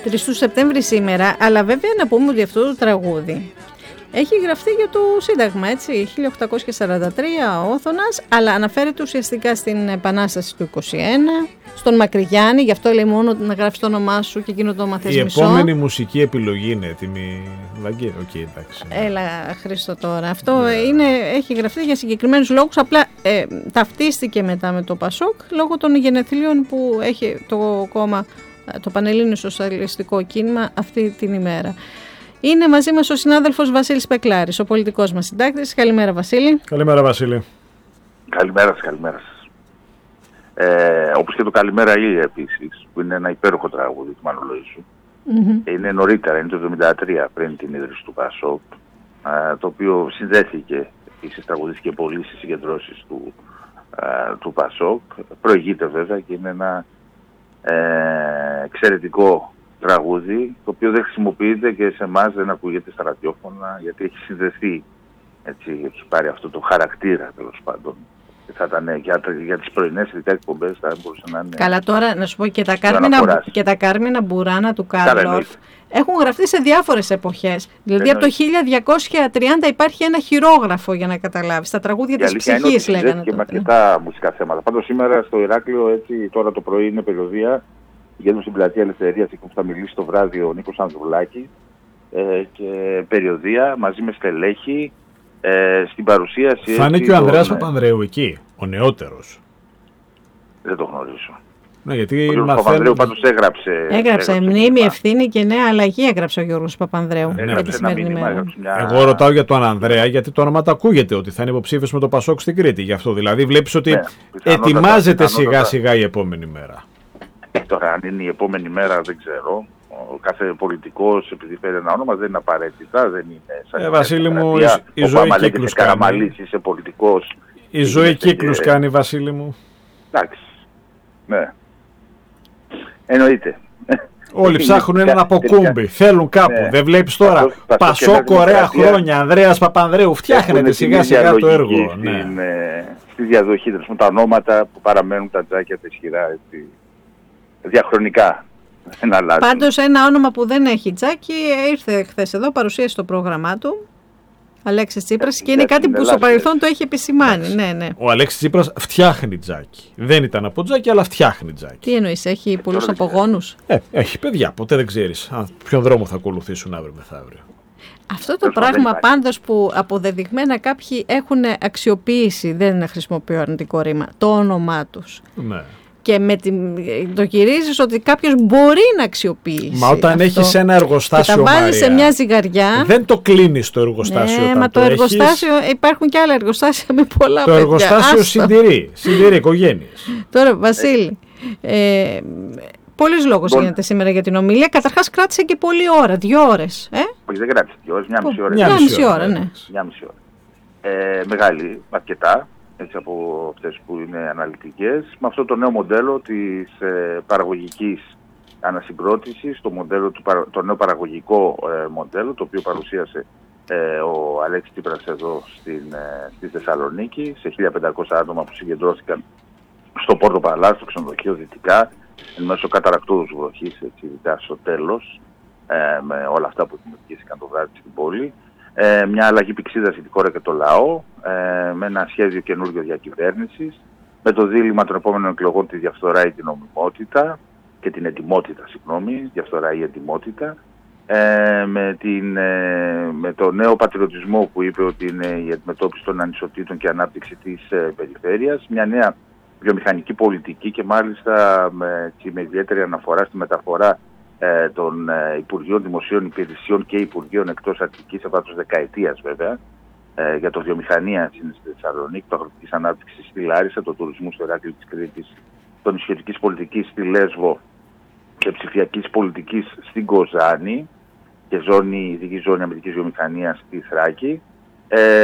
3 του Σεπτέμβρη σήμερα, αλλά βέβαια να πούμε ότι αυτό το τραγούδι έχει γραφτεί για το Σύνταγμα, έτσι, 1843 ο Όθωνας, αλλά αναφέρεται ουσιαστικά στην Επανάσταση του 21, στον Μακρυγιάννη, γι' αυτό λέει μόνο να γράψει το όνομά σου και εκείνο το όνομα θες μισό. Η επόμενη μουσική επιλογή είναι έτοιμη, Βαγγέλη, εντάξει. Έλα Χρήστο τώρα, αυτό έχει γραφτεί για συγκεκριμένους λόγους, απλά ταυτίστηκε μετά με το Πασόκ λόγω των γενεθλίων που έχει το κόμμα, το Πανελλήνιο Σοσιαλιστικό Κίνημα αυτή την ημέρα. Είναι μαζί μας ο συνάδελφος Βασίλης Πεκλάρης, ο πολιτικός μας συντάκτης. Καλημέρα Βασίλη. Καλημέρα Βασίλη. Καλημέρα σας. Όπως και το Καλημέρα Ήλια επίσης, που είναι ένα υπέροχο τραγούδι του Μανολοΐσου. Είναι νωρίτερα, είναι το 1973 πριν την ίδρυση του Πασόκ, το οποίο συνδέθηκε, επίσης τραγουδίστηκε πολύ στις συγκεντρώσεις του Πασόκ. Προηγείται βέβαια και είναι ένα εξαιρετικό τραγούδι, το οποίο δεν χρησιμοποιείται και σε εμάς δεν ακούγεται στα ραδιόφωνα, γιατί έχει συνδεθεί, έτσι, έχει πάρει αυτό το χαρακτήρα τέλος πάντων. Θα ήταν για τις πρωινές ειδικά εκπομπές, θα μπορούσε να είναι. Καλά, τώρα να σου πω και τα Κάρμινα Μπουράνα του Κάρλοφ έχουν γραφτεί σε διάφορες εποχές. Δηλαδή από το 1230 υπάρχει ένα χειρόγραφο, για να καταλάβεις. Τα τραγούδια της ψυχής λέγανε. Και με αρκετά μουσικά θέματα. Πάντως σήμερα στο Ηράκλειο, έτσι, τώρα το πρωί είναι περιοδία. Πηγαίνουμε στην Πλατεία Ελευθερίας που θα μιλήσει το βράδυ ο Νίκος Ανδρουλάκης και περιοδία μαζί με στελέχη στην παρουσίαση. Θα είναι και ο Ανδρέας Παπανδρέου εκεί, ο νεότερος. Δεν το γνωρίζω. Ναι, γιατί ο Παπανδρέου πάντως έγραψε μνήμη, ευθύνη και νέα αλλαγή, έγραψε ο Γιώργος Παπανδρέου για τη σημερινή μέρα. Εγώ ρωτάω για τον Ανδρέα, γιατί το όνομα το ακούγεται ότι θα είναι υποψήφιος με το Πασόκ στην Κρήτη. Γι' αυτό δηλαδή βλέπεις ότι ετοιμάζεται σιγά σιγά η επόμενη μέρα. Τώρα, αν είναι η επόμενη μέρα, δεν ξέρω. Ο κάθε πολιτικός, επειδή φέρει ένα όνομα, δεν είναι απαραίτητα. Δεν είναι σαν Βασίλη μου, η ζωή κύκλους κάνει. Είσαι πολιτικός. Η ζωή κύκλους κάνει, Βασίλη μου. Εντάξει. Ναι. Εννοείται. Όλοι ψάχνουν έναν αποκούμπι. Θέλουν κάπου. Δεν βλέπεις τώρα. Πασόκ, ωραία χρόνια. Ανδρέας Παπανδρέου. Φτιάχνεται σιγά σιγά το έργο. Στη διαδοχή, τα ονόματα που παραμένουν τα τζάκια τα ισχυρά. Διαχρονικά. Πάντως ένα όνομα που δεν έχει τζάκι ήρθε χθες εδώ, παρουσίασε το πρόγραμμά του, Αλέξης Τσίπρας, και είναι κάτι που στο παρελθόν το έχει επισημάνει. Ναι. Ο Αλέξης Τσίπρας φτιάχνει τζάκι. Δεν ήταν από τζάκι, αλλά φτιάχνει τζάκι. Τι εννοείς, έχει πολλούς απογόνους? Έχει παιδιά, ποτέ δεν ξέρεις ποιον δρόμο θα ακολουθήσουν αύριο μεθαύριο. Αυτό το πράγμα πάντως που αποδεδειγμένα κάποιοι έχουν αξιοποιήσει, δεν χρησιμοποιώ αρνητικό ρήμα, το όνομά τους. Ναι. Και το γυρίζεις ότι κάποιος μπορεί να αξιοποιήσει. Μα όταν έχεις ένα εργοστάσιο, και τα βάλεις σε μια ζυγαριά. Δεν το κλείνεις το εργοστάσιο. Ναι, μα το εργοστάσιο, υπάρχουν και άλλα εργοστάσια με πολλά παιδιά. Το εργοστάσιο συντηρεί οικογένειες. Τώρα, Βασίλη, πολλής λόγος γίνεται σήμερα για την ομιλία. Καταρχάς κράτησε και πολλή ώρα, 2 ώρες. Όχι, δεν κράτησε 2 ώρες, μια μισή ώρα. Μια μισή ώρα, ναι. Μια μισή ώρα. Μεγάλη, αρκετά. Έτσι, από αυτές που είναι αναλυτικές, με αυτό το νέο μοντέλο της παραγωγικής ανασυγκρότησης, το νέο παραγωγικό μοντέλο, το οποίο παρουσίασε ο Αλέξης Τσίπρας εδώ στη Θεσσαλονίκη, σε 1.500 άτομα που συγκεντρώθηκαν στο Πόρτο Παλάς, στο ξενοδοχείο δυτικά, εν μέσω καταρακτώδους βροχής, ειδικά στο τέλος, με όλα αυτά που δημιουργήθηκαν το βράδυ στην πόλη. Μια αλλαγή πυξίδας για τη χώρα και το λαό, με ένα σχέδιο καινούργιο διακυβέρνησης, με το δίλημμα των επόμενων εκλογών τη διαφθορά ή την νομιμότητα και την ετοιμότητα, διαφθορά ή ετοιμότητα, με το νέο πατριωτισμό που είπε ότι είναι η αντιμετώπιση των ανισοτήτων και ανάπτυξη της περιφέρειας, μια νέα βιομηχανική πολιτική και μάλιστα με ιδιαίτερη αναφορά στη μεταφορά των Υπουργείων Δημοσίων Υπηρεσιών και Υπουργείων εκτός Αττικής από τους δεκαετίας βέβαια, για το βιομηχανία στη Θεσσαλονίκη, το αγροτικής ανάπτυξης στη Λάρισα, το τουρισμού στο Ηράκλειο της Κρήτης, το νησιωτικής πολιτικής στη Λέσβο και ψηφιακής πολιτικής στην Κοζάνη και ειδική ζώνη αμυντικής βιομηχανίας στη Θράκη.